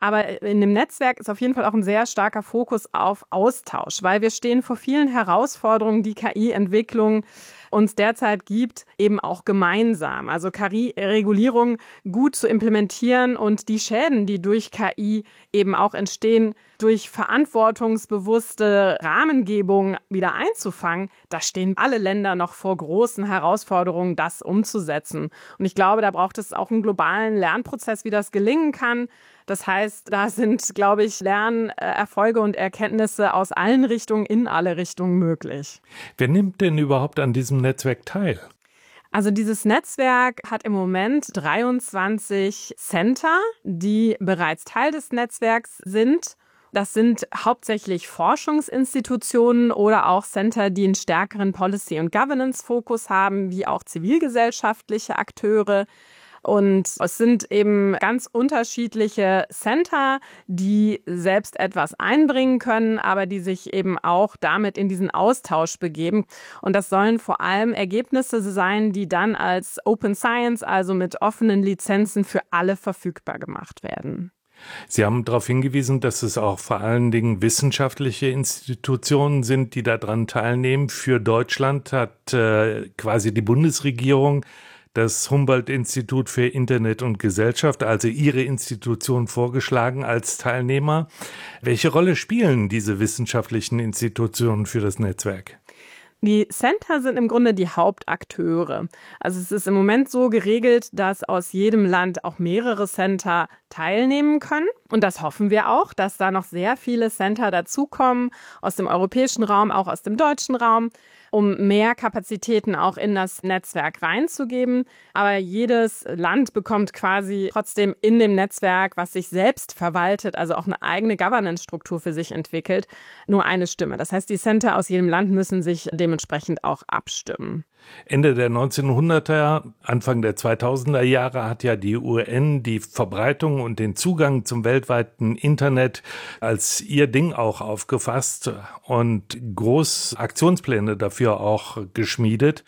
Aber in dem Netzwerk ist auf jeden Fall auch ein sehr starker Fokus auf Austausch, weil wir stehen vor vielen Herausforderungen, die KI-Entwicklung uns derzeit gibt, eben auch gemeinsam. Also KI-Regulierung gut zu implementieren und die Schäden, die durch KI eben auch entstehen, durch verantwortungsbewusste Rahmengebung wieder einzufangen, da stehen alle Länder noch vor großen Herausforderungen, das umzusetzen. Und ich glaube, da braucht es auch einen globalen Lernprozess, wie das gelingen kann. Das heißt, da sind, glaube ich, Lernerfolge und Erkenntnisse aus allen Richtungen in alle Richtungen möglich. Wer nimmt denn überhaupt an diesem Netzwerk teil? Also dieses Netzwerk hat im Moment 23 Center, die bereits Teil des Netzwerks sind. Das sind hauptsächlich Forschungsinstitutionen oder auch Center, die einen stärkeren Policy- und Governance-Fokus haben, wie auch zivilgesellschaftliche Akteure. Und es sind eben ganz unterschiedliche Center, die selbst etwas einbringen können, aber die sich eben auch damit in diesen Austausch begeben. Und das sollen vor allem Ergebnisse sein, die dann als Open Science, also mit offenen Lizenzen für alle verfügbar gemacht werden. Sie haben darauf hingewiesen, dass es auch vor allen Dingen wissenschaftliche Institutionen sind, die daran teilnehmen. Für Deutschland hat quasi die Bundesregierung das Humboldt-Institut für Internet und Gesellschaft, also Ihre Institution, vorgeschlagen als Teilnehmer. Welche Rolle spielen diese wissenschaftlichen Institutionen für das Netzwerk? Die Center sind im Grunde die Hauptakteure. Also es ist im Moment so geregelt, dass aus jedem Land auch mehrere Center teilnehmen können. Und das hoffen wir auch, dass da noch sehr viele Center dazukommen, aus dem europäischen Raum, auch aus dem deutschen Raum, um mehr Kapazitäten auch in das Netzwerk reinzugeben. Aber jedes Land bekommt quasi trotzdem in dem Netzwerk, was sich selbst verwaltet, also auch eine eigene Governance-Struktur für sich entwickelt, nur eine Stimme. Das heißt, die Center aus jedem Land müssen sich dementsprechend auch abstimmen. Ende der 1900er, Anfang der 2000er Jahre hat ja die UN die Verbreitung und den Zugang zum weltweiten Internet als ihr Ding auch aufgefasst und groß Aktionspläne dafür auch geschmiedet.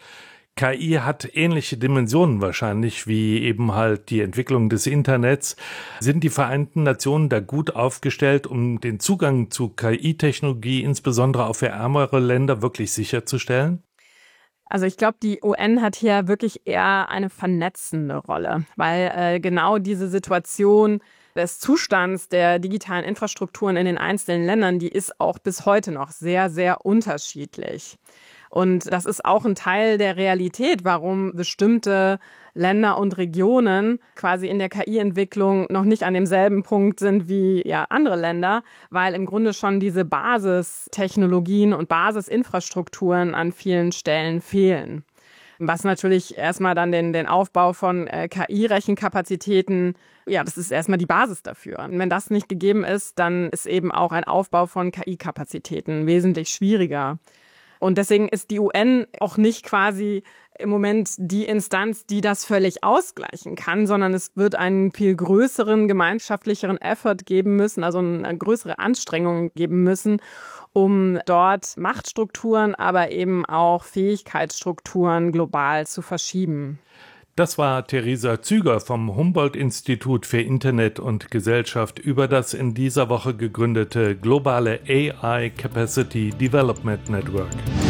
KI hat ähnliche Dimensionen wahrscheinlich wie eben halt die Entwicklung des Internets. Sind die Vereinten Nationen da gut aufgestellt, um den Zugang zu KI-Technologie, insbesondere auch für ärmere Länder, wirklich sicherzustellen? Also ich glaube, die UN hat hier wirklich eher eine vernetzende Rolle, weil genau diese Situation des Zustands der digitalen Infrastrukturen in den einzelnen Ländern, die ist auch bis heute noch sehr, sehr unterschiedlich. Und das ist auch ein Teil der Realität, warum bestimmte Länder und Regionen quasi in der KI-Entwicklung noch nicht an demselben Punkt sind wie andere Länder, weil im Grunde schon diese Basistechnologien und Basisinfrastrukturen an vielen Stellen fehlen. Was natürlich erstmal dann den Aufbau von KI-Rechenkapazitäten, das ist erstmal die Basis dafür. Und wenn das nicht gegeben ist, dann ist eben auch ein Aufbau von KI-Kapazitäten wesentlich schwieriger. Und deswegen ist die UN auch nicht quasi im Moment die Instanz, die das völlig ausgleichen kann, sondern es wird einen viel größeren, gemeinschaftlicheren Effort geben müssen, also eine größere Anstrengung geben müssen, um dort Machtstrukturen, aber eben auch Fähigkeitsstrukturen global zu verschieben. Das war Theresa Züger vom Humboldt-Institut für Internet und Gesellschaft über das in dieser Woche gegründete globale AI Capacity Development Network.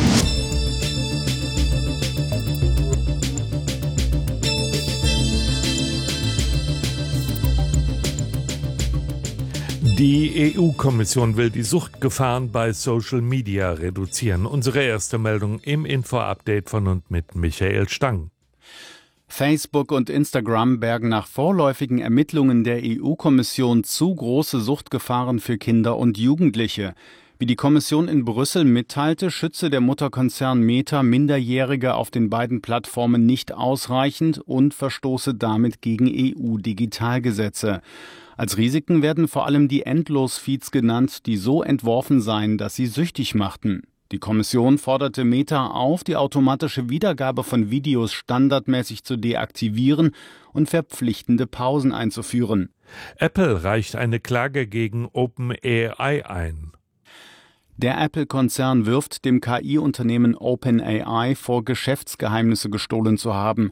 Die EU-Kommission will die Suchtgefahren bei Social Media reduzieren. Unsere erste Meldung im Info-Update von und mit Michael Stang. Facebook und Instagram bergen nach vorläufigen Ermittlungen der EU-Kommission zu große Suchtgefahren für Kinder und Jugendliche. Wie die Kommission in Brüssel mitteilte, schütze der Mutterkonzern Meta Minderjährige auf den beiden Plattformen nicht ausreichend und verstoße damit gegen EU-Digitalgesetze. Als Risiken werden vor allem die Endlosfeeds genannt, die so entworfen seien, dass sie süchtig machten. Die Kommission forderte Meta auf, die automatische Wiedergabe von Videos standardmäßig zu deaktivieren und verpflichtende Pausen einzuführen. Apple reicht eine Klage gegen OpenAI ein. Der Apple-Konzern wirft dem KI-Unternehmen OpenAI vor, Geschäftsgeheimnisse gestohlen zu haben.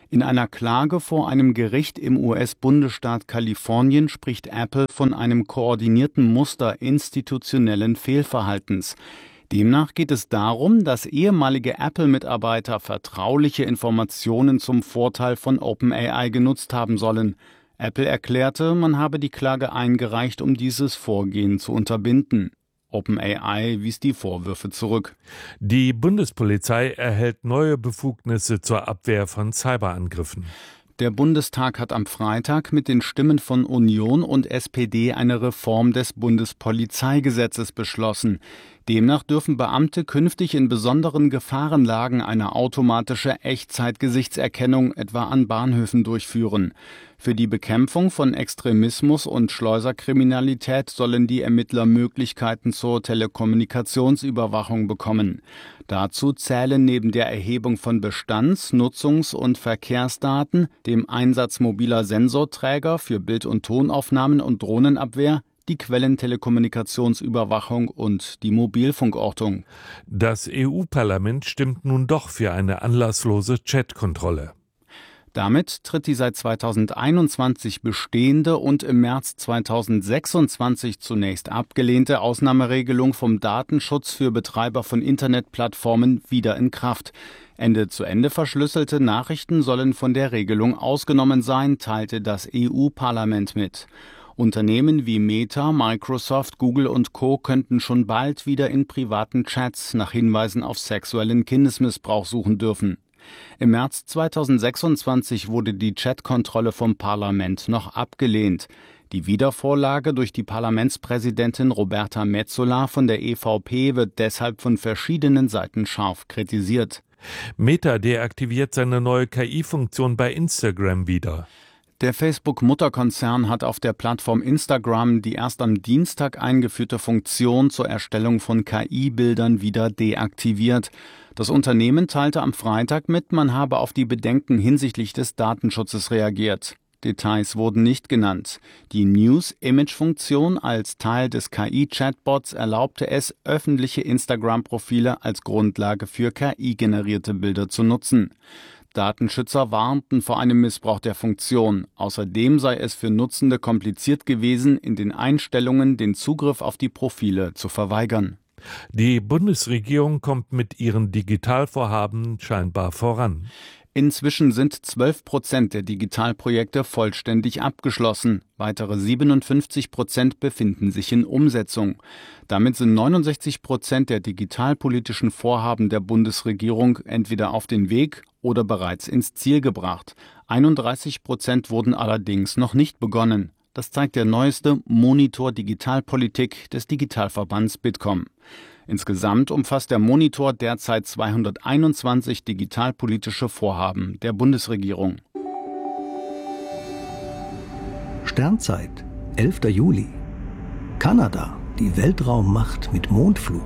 In einer Klage vor einem Gericht im US-Bundesstaat Kalifornien spricht Apple von einem koordinierten Muster institutionellen Fehlverhaltens. Demnach geht es darum, dass ehemalige Apple-Mitarbeiter vertrauliche Informationen zum Vorteil von OpenAI genutzt haben sollen. Apple erklärte, man habe die Klage eingereicht, um dieses Vorgehen zu unterbinden. OpenAI wies die Vorwürfe zurück. Die Bundespolizei erhält neue Befugnisse zur Abwehr von Cyberangriffen. Der Bundestag hat am Freitag mit den Stimmen von Union und SPD eine Reform des Bundespolizeigesetzes beschlossen. Demnach dürfen Beamte künftig in besonderen Gefahrenlagen eine automatische Echtzeitgesichtserkennung etwa an Bahnhöfen durchführen. Für die Bekämpfung von Extremismus und Schleuserkriminalität sollen die Ermittler Möglichkeiten zur Telekommunikationsüberwachung bekommen. Dazu zählen neben der Erhebung von Bestands-, Nutzungs- und Verkehrsdaten, dem Einsatz mobiler Sensorträger für Bild- und Tonaufnahmen und Drohnenabwehr, die Quellentelekommunikationsüberwachung und die Mobilfunkortung. Das EU-Parlament stimmt nun doch für eine anlasslose Chatkontrolle. Damit tritt die seit 2021 bestehende und im März 2026 zunächst abgelehnte Ausnahmeregelung vom Datenschutz für Betreiber von Internetplattformen wieder in Kraft. Ende-zu-Ende verschlüsselte Nachrichten sollen von der Regelung ausgenommen sein, teilte das EU-Parlament mit. Unternehmen wie Meta, Microsoft, Google und Co. könnten schon bald wieder in privaten Chats nach Hinweisen auf sexuellen Kindesmissbrauch suchen dürfen. Im März 2026 wurde die Chatkontrolle vom Parlament noch abgelehnt. Die Wiedervorlage durch die Parlamentspräsidentin Roberta Metsola von der EVP wird deshalb von verschiedenen Seiten scharf kritisiert. Meta deaktiviert seine neue KI-Funktion bei Instagram wieder. Der Facebook-Mutterkonzern hat auf der Plattform Instagram die erst am Dienstag eingeführte Funktion zur Erstellung von KI-Bildern wieder deaktiviert. Das Unternehmen teilte am Freitag mit, man habe auf die Bedenken hinsichtlich des Datenschutzes reagiert. Details wurden nicht genannt. Die News-Image-Funktion als Teil des KI-Chatbots erlaubte es, öffentliche Instagram-Profile als Grundlage für KI-generierte Bilder zu nutzen. Datenschützer warnten vor einem Missbrauch der Funktion. Außerdem sei es für Nutzende kompliziert gewesen, in den Einstellungen den Zugriff auf die Profile zu verweigern. Die Bundesregierung kommt mit ihren Digitalvorhaben scheinbar voran. Inzwischen sind 12% der Digitalprojekte vollständig abgeschlossen. Weitere 57% befinden sich in Umsetzung. Damit sind 69% der digitalpolitischen Vorhaben der Bundesregierung entweder auf den Weg oder bereits ins Ziel gebracht. 31% wurden allerdings noch nicht begonnen. Das zeigt der neueste Monitor Digitalpolitik des Digitalverbands Bitkom. Insgesamt umfasst der Monitor derzeit 221 digitalpolitische Vorhaben der Bundesregierung. Sternzeit, 11. Juli. Kanada, die Weltraummacht mit Mondflug.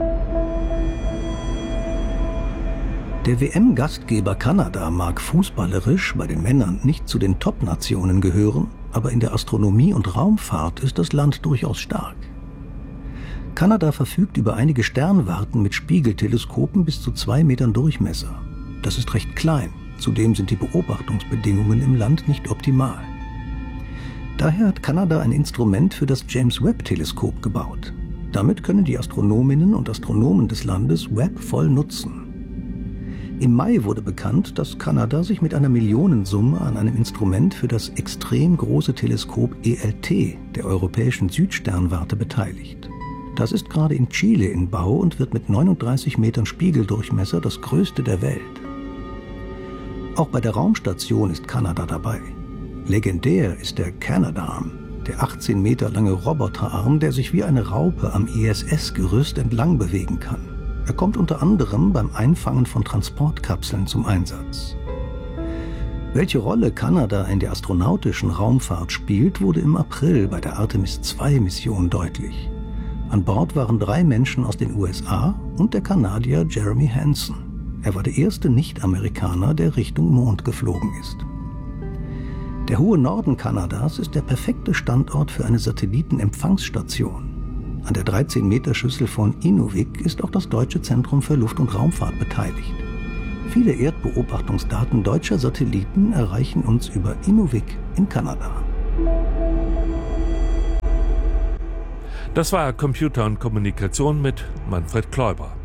Der WM-Gastgeber Kanada mag fußballerisch bei den Männern nicht zu den Top-Nationen gehören, aber in der Astronomie und Raumfahrt ist das Land durchaus stark. Kanada verfügt über einige Sternwarten mit Spiegelteleskopen bis zu 2 Metern Durchmesser. Das ist recht klein, zudem sind die Beobachtungsbedingungen im Land nicht optimal. Daher hat Kanada ein Instrument für das James-Webb-Teleskop gebaut. Damit können die Astronominnen und Astronomen des Landes Webb voll nutzen. Im Mai wurde bekannt, dass Kanada sich mit einer Millionensumme an einem Instrument für das extrem große Teleskop ELT der Europäischen Südsternwarte beteiligt. Das ist gerade in Chile in Bau und wird mit 39 Metern Spiegeldurchmesser das größte der Welt. Auch bei der Raumstation ist Kanada dabei. Legendär ist der Canadarm, der 18 Meter lange Roboterarm, der sich wie eine Raupe am ISS-Gerüst entlang bewegen kann. Er kommt unter anderem beim Einfangen von Transportkapseln zum Einsatz. Welche Rolle Kanada in der astronautischen Raumfahrt spielt, wurde im April bei der Artemis-II-Mission deutlich. An Bord waren 3 Menschen aus den USA und der Kanadier Jeremy Hansen. Er war der erste Nicht-Amerikaner, der Richtung Mond geflogen ist. Der hohe Norden Kanadas ist der perfekte Standort für eine Satellitenempfangsstation. An der 13-Meter-Schüssel von Inuvik ist auch das Deutsche Zentrum für Luft- und Raumfahrt beteiligt. Viele Erdbeobachtungsdaten deutscher Satelliten erreichen uns über Inuvik in Kanada. Das war Computer und Kommunikation mit Manfred Kläuber.